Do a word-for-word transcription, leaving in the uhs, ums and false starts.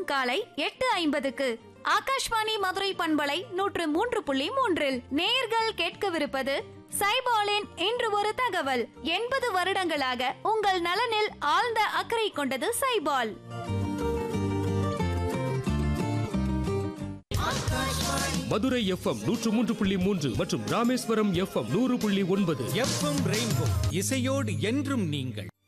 காலை எட்டு ஐம்பதுக்கு ஆகாஷ்வாணி மதுரை பண்பலை நூற்று மூன்று புள்ளி மூன்றில் நேயர்கள் கேட்கவிருப்பது சைபாலின் இன்று ஒரு தகவல். எண்பது வருடங்களாக உங்கள் நலனில் ஆழ்ந்த அக்கறை கொண்டது சைபால். மதுரை எஃப்எம் நூற்று மூன்று புள்ளி மூன்று மற்றும் ராமேஸ்வரம் எஃப்எம் நூறு புள்ளி ஒன்பது. எஃப்எம் ரெயின்போ இசையோடு என்றும் நீங்கள்.